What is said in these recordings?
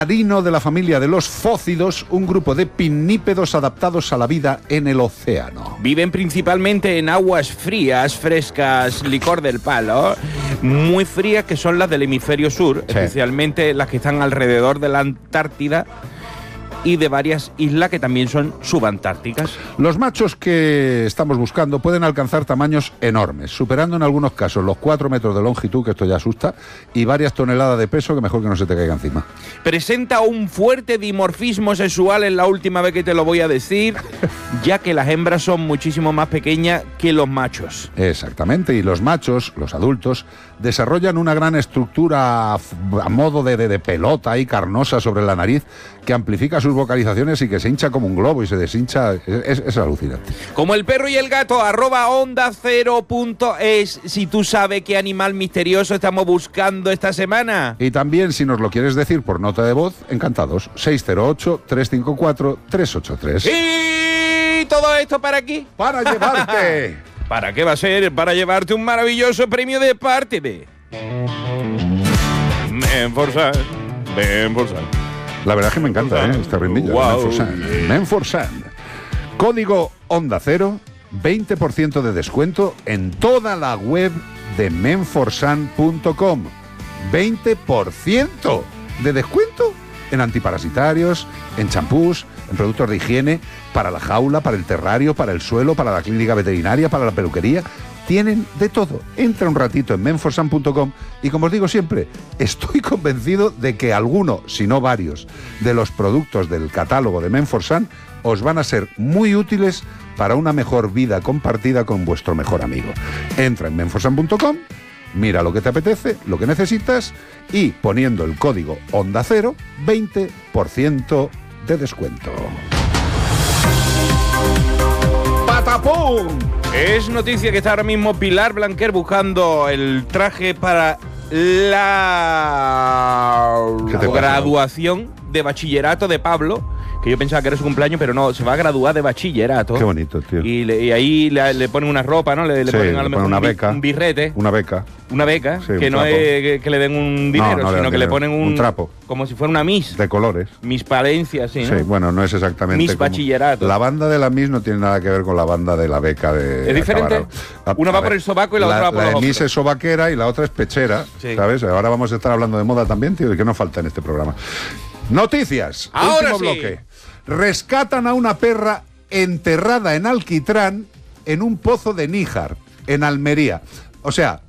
Marino de la familia de los fócidos, un grupo de pinnípedos adaptados a la vida en el océano. Viven principalmente en aguas frías, frescas, licor del palo, muy frías, que son las del hemisferio sur, sí, especialmente las que están alrededor de la Antártida y de varias islas que también son subantárticas. Los machos que estamos buscando pueden alcanzar tamaños enormes, superando en algunos casos los 4 metros de longitud, que esto ya asusta, y varias toneladas de peso, que mejor que no se te caiga encima. Presenta un fuerte dimorfismo sexual, es la última vez que te lo voy a decir, ya que las hembras son muchísimo más pequeñas que los machos. Exactamente, y los machos, los adultos, desarrollan una gran estructura a modo de pelota y carnosa sobre la nariz, que amplifica sus vocalizaciones y que se hincha como un globo y se deshincha. Es alucinante. Como el perro y el gato, @onda0.es, si tú sabes qué animal misterioso estamos buscando esta semana. Y también, si nos lo quieres decir por nota de voz, encantados. 608-354-383. ¿Y todo esto para aquí? ¡Para llevarte! ¿Para qué va a ser? Para llevarte un maravilloso premio de parte de Menforsan. La verdad es que me encanta, esta rendilla. Wow. Menforsan. Código Onda Cero, 20% de descuento en toda la web de menforsan.com. 20% de descuento en antiparasitarios, en champús, en productos de higiene, para la jaula, para el terrario, para el suelo, para la clínica veterinaria, para la peluquería. Tienen de todo. Entra un ratito en menforsan.com y, como os digo siempre, estoy convencido de que alguno, si no varios, de los productos del catálogo de Menforsan os van a ser muy útiles para una mejor vida compartida con vuestro mejor amigo. Entra en menforsan.com, mira lo que te apetece, lo que necesitas, y poniendo el código Onda Cero, 20% de descuento. ¡Patapum! Es noticia que está ahora mismo Pilar Blanquer buscando el traje para la graduación de bachillerato de Pablo, que yo pensaba que era su cumpleaños, pero no, se va a graduar de bachillerato. Qué bonito, tío. Y ahí le ponen una ropa, ¿no? Le ponen a lo mejor una beca, un birrete. Una beca, sí, que no trapo. Es que le den un dinero, sino que le ponen un trapo. Como si fuera una Miss. De colores. Miss Palencia, sí, ¿no? Sí, bueno, no es exactamente Miss Bachillerato. La banda de la Miss no tiene nada que ver con la banda de la beca de... ¿Es diferente? Una va por el sobaco y la otra va por los hombros. La Miss es sobaquera y la otra es pechera, sí. ¿Sabes? Ahora vamos a estar hablando de moda también, tío, y que nos falta en este programa. Noticias. Ahora último sí. bloque. Rescatan a una perra enterrada en alquitrán en un pozo de Níjar, en Almería. O sea...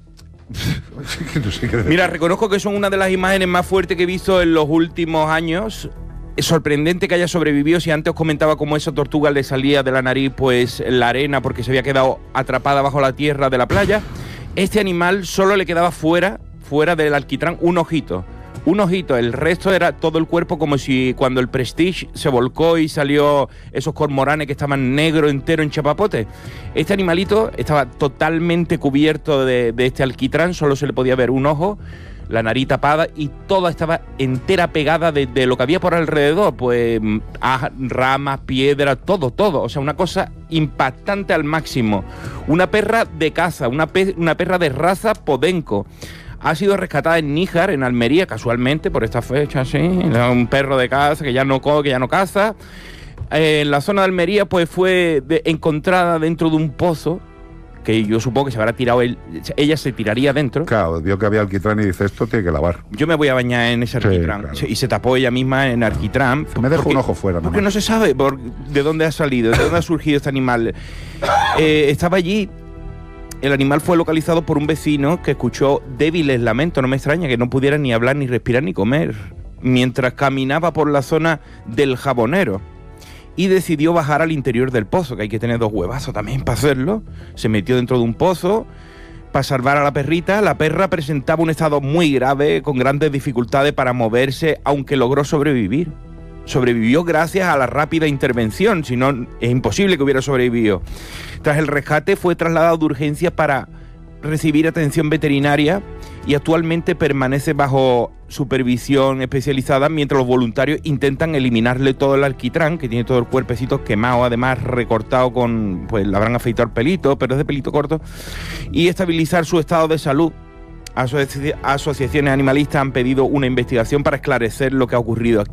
no sé qué decir. Mira, reconozco que son una de las imágenes más fuertes que he visto en los últimos años. Es sorprendente que haya sobrevivido. Si antes os comentaba cómo esa tortuga le salía de la nariz pues la arena porque se había quedado atrapada bajo la tierra de la playa, este animal solo le quedaba fuera del alquitrán un ojito, el resto era todo el cuerpo, como si cuando el Prestige se volcó y salió esos cormoranes que estaban negro entero en chapapote. Este animalito estaba totalmente cubierto de este alquitrán, solo se le podía ver un ojo, la nariz tapada y toda estaba entera pegada de lo que había por alrededor, pues ramas, piedras, todo, o sea, una cosa impactante al máximo. Una perra de caza, una perra de raza podenco. Ha sido rescatada en Níjar, en Almería, casualmente, por esta fecha, sí. Un perro de caza que ya no caza. En la zona de Almería, pues fue encontrada dentro de un pozo, que yo supongo que se habrá tirado ella se tiraría dentro. Claro, vio que había alquitrán y dice, esto tiene que lavar. Yo me voy a bañar en ese alquitrán. Claro. Y se tapó ella misma en alquitrán. Me dejo un ojo fuera. Porque no se sabe de dónde ha salido, de dónde ha surgido este animal. Estaba allí. El animal fue localizado por un vecino que escuchó débiles lamentos, no me extraña que no pudiera ni hablar, ni respirar, ni comer, mientras caminaba por la zona del Jabonero. Y decidió bajar al interior del pozo, que hay que tener 2 huevazos también para hacerlo. Se metió dentro de un pozo para salvar a la perrita. La perra presentaba un estado muy grave, con grandes dificultades para moverse, aunque logró sobrevivir. Sobrevivió gracias a la rápida intervención, si no es imposible que hubiera sobrevivido. Tras el rescate fue trasladado de urgencia para recibir atención veterinaria y actualmente permanece bajo supervisión especializada mientras los voluntarios intentan eliminarle todo el alquitrán, que tiene todo el cuerpecito quemado, además recortado con, pues le habrán afeitado el pelito, pero es de pelito corto, y estabilizar su estado de salud. Asociaciones animalistas han pedido una investigación para esclarecer lo que ha ocurrido aquí.